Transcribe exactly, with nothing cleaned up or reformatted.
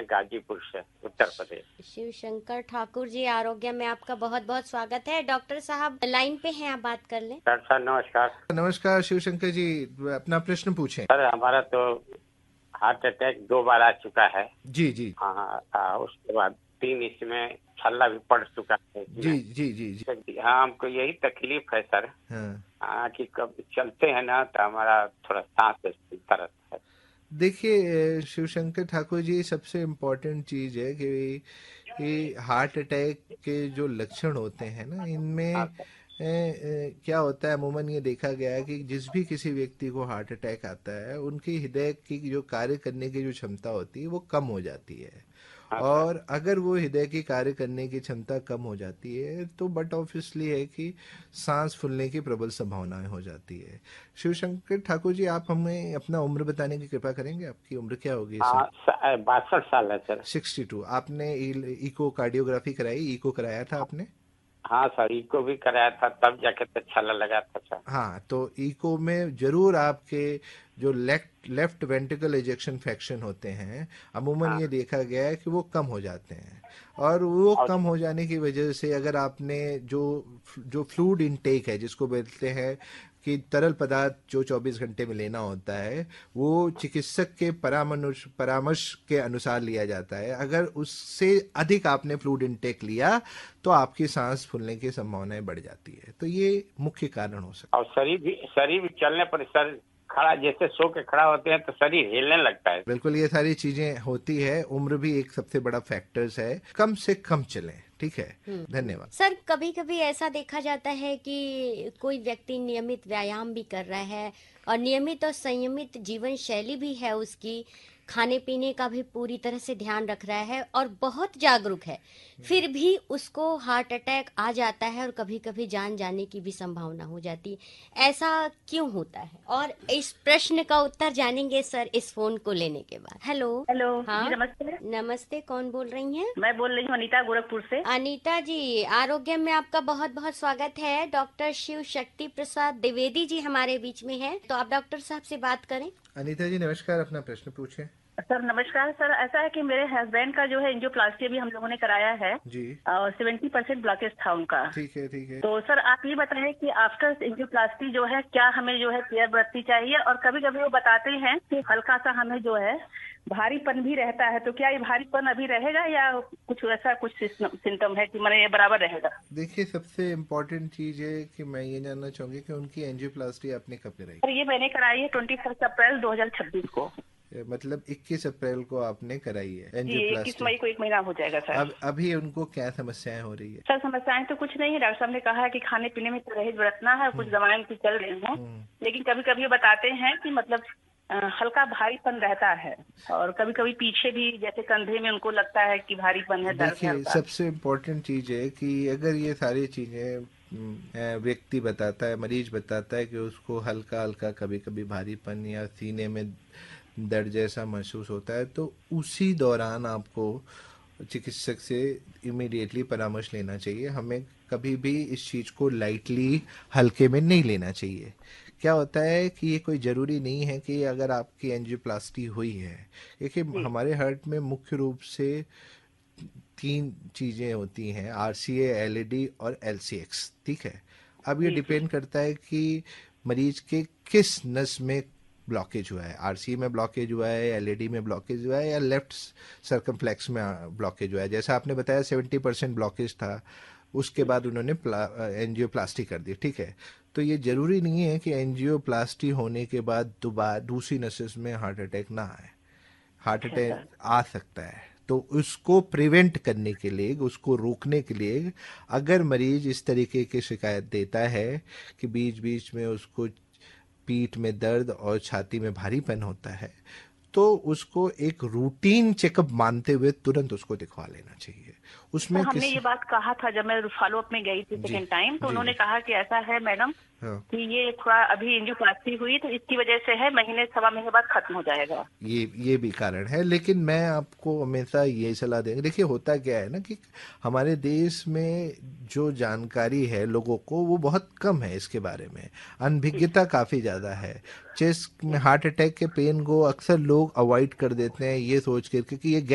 गाजीपुर से, उत्तर प्रदेश। शिव शंकर ठाकुर जी, आरोग्य में आपका बहुत बहुत स्वागत है। डॉक्टर साहब लाइन पे हैं, आप बात कर लें। सर सर नमस्कार। नमस्कार शिव शंकर जी, अपना प्रश्न पूछें। सर हमारा तो हार्ट अटैक दो बार आ चुका है। जी जी। हाँ हाँ, उसके बाद तीन इसमें छल्ला भी पड़ चुका है जी इसमें। जी जी जी। हाँ, हमको यही तकलीफ है सर। हाँ, हाँ कि कब चलते हैं ना तो हमारा थोड़ा सांस फूलता रहता है। देखिए शिव शंकर ठाकुर जी, सबसे इम्पोर्टेंट चीज़ है कि ये हार्ट अटैक के जो लक्षण होते हैं ना, इनमें हाँ ए, सर। ए, क्या होता है, अमूमन ये देखा गया है कि जिस भी किसी व्यक्ति को हार्ट अटैक आता है, उनकी हृदय की जो कार्य करने की जो क्षमता होती है वो कम हो जाती है। हाँ सर। और अगर वो हृदय की कार्य करने की क्षमता कम हो जाती है तो बट ऑब्वियसली है कि सांस फूलने की प्रबल संभावनाएं हो जाती है। शिव शंकर ठाकुर जी, आप हमें अपना उम्र बताने की कृपा करेंगे। आपकी उम्र क्या होगी इस हाँ समय? बासठ साल है सर। Sixty two. आपने इको कार्डियोग्राफी कराई, इको कराया था आपने? हाँ सर, इको भी कराया था, तब जाके तो छल्ला लगा था सर। हाँ, तो इको में जरूर आपके जो left left ventricle ejection fraction होते हैं, अमूमन हाँ। ये देखा गया है कि वो कम हो जाते हैं। और वो और कम हो जाने की वजह से अगर आपने जो जो फ्लूइड इनटेक है, जिसको बोलते हैं कि तरल पदार्थ जो चौबीस घंटे में लेना होता है, वो चिकित्सक के परामर्श परामर्श के अनुसार लिया जाता है। अगर उससे अधिक आपने फ्लूइड इनटेक लिया तो आपकी सांस फूलने की संभावनाएं बढ़ जाती है। तो ये मुख्य कारण हो सकता है। और शरीर भी शरीर भी चलने पर सर, खड़ा जैसे सो के खड़ा होते हैं तो शरीर हिलने लगता है। बिल्कुल, ये सारी चीजें होती है। उम्र भी एक सबसे बड़ा फैक्टर्स है। कम से कम चलें, ठीक है। हम्म। धन्यवाद। सर, कभी कभी ऐसा देखा जाता है कि कोई व्यक्ति नियमित व्यायाम भी कर रहा है और नियमित और संयमित जीवन शैली भी है उसकी, खाने पीने का भी पूरी तरह से ध्यान रख रहा है और बहुत जागरूक है, फिर भी उसको हार्ट अटैक आ जाता है और कभी कभी जान जाने की भी संभावना हो जाती है। ऐसा क्यों होता है? और इस प्रश्न का उत्तर जानेंगे सर इस फोन को लेने के बाद। हेलो। हेलो हाँ जी, नमस्ते। नमस्ते, कौन बोल रही हैं? मैं बोल रही हूँ अनीता, गोरखपुर से। अनीता जी, आरोग्य में आपका बहुत बहुत स्वागत है। डॉक्टर शिव शक्ति प्रसाद द्विवेदी जी हमारे बीच में हैं, तो आप डॉक्टर साहब से बात करें। अनीता जी नमस्कार, अपना प्रश्न पूछें। सर नमस्कार। सर ऐसा है कि मेरे हस्बैंड का जो है एंजियोप्लास्टी भी हम लोगों ने कराया है जी। और सेवेंटी परसेंट ब्लॉकेज था उनका। ठीक है ठीक है। तो सर आप ये बताएं कि आफ्टर एंजियोप्लास्टी जो है क्या हमें जो है केयर बरतनी चाहिए? और कभी कभी वो बताते हैं कि हल्का सा हमें जो है भारीपन भी रहता है, तो क्या ये भारीपन अभी रहेगा या कुछ ऐसा कुछ सिम्टम है कि मैंने ये बराबर रहेगा? देखिए, सबसे इम्पोर्टेंट चीज है कि मैं ये जानना चाहूंगी कि उनकी एंजियोप्लास्टी आपने कब कराई? सर ये मैंने कराई है ट्वेंटी फर्स्ट अप्रैल दो हजार छब्बीस को। मतलब इक्कीस अप्रैल को आपने कराई है जी, इक्कीस एंजियोप्लास्टी? मई को एक महीना हो जाएगा सर। अब अभी उनको क्या समस्याएं हो रही है? सर समस्याएं तो कुछ नहीं है, डॉक्टर साहब ने कहा है कि खाने पीने में परहेज बरतना है, कुछ दवाएं भी चल रही हैं, लेकिन कभी कभी बताते हैं कि मतलब अ, हल्का भारीपन रहता है और कभी कभी पीछे भी जैसे कंधे में उनको लगता है कि भारीपन है, दर्द है देखिए, हल्का। सबसे इम्पोर्टेंट चीज है कि अगर ये सारी चीजें अ, व्यक्ति बताता है, मरीज बताता है कि उसको हल्का हल्का कभी कभी भारीपन या सीने में दर्द जैसा महसूस होता है, तो उसी दौरान आपको चिकित्सक से इमीडिएटली परामर्श लेना चाहिए। हमें कभी भी इस चीज़ को लाइटली, हल्के में नहीं लेना चाहिए। क्या होता है कि ये कोई ज़रूरी नहीं है कि अगर आपकी एंजियोप्लास्टी हुई है, देखिए जी हमारे हार्ट में मुख्य रूप से तीन चीज़ें होती हैं, आरसीए, एलईडी और एलसीएक्स, ठीक है। अब ये जी जी डिपेंड करता है कि मरीज के किस नस में ब्लॉकेज हुआ है। आरसीए में ब्लॉकेज हुआ है, एलईडी में ब्लॉकेज हुआ है, या लेफ्ट सर्कमफ्लेक्स में ब्लॉकेज हुआ है। जैसा आपने बताया सेवेंटी परसेंट ब्लॉकेज था, उसके बाद उन्होंने एंजियोप्लास्टी कर दी, ठीक है। तो ये जरूरी नहीं है कि एंजियोप्लास्टी होने के बाद दोबारा दूसरी नसेस में हार्ट अटैक ना आए। हार्ट अच्छा अटैक सर। आ सकता है, तो उसको प्रिवेंट करने के लिए, उसको रोकने के लिए, अगर मरीज इस तरीके की शिकायत देता है कि बीच बीच में उसको पीठ में दर्द और छाती में भारीपन होता है, तो उसको एक रूटीन चेकअप मानते हुए तुरंत उसको दिखवा लेना चाहिए। सर उसमें हमने किस ये बात कहा था जब मैं फॉलो अप में गई थी जी सेकेंड टाइम, तो जी उन्होंने जी। कहा कि ऐसा है मैडम हाँ, कि ये थोड़ा अभी एंजियोप्लास्टी हुई तो इसकी वजह से है, महीने सवा महीने बाद खत्म हो जाएगा। ये ये भी कारण है, लेकिन मैं आपको हमेशा ये सलाह देंगे। देखिए, होता क्या है ना कि हमारे देश में जो जानकारी है लोगों को, वो बहुत कम है इसके बारे में। जी अनभिज्ञता काफ़ी ज़्यादा है। चेस्ट में हार्ट अटैक के पेन को अक्सर लोग अवॉइड कर देते हैं, ये सोच करके कि ये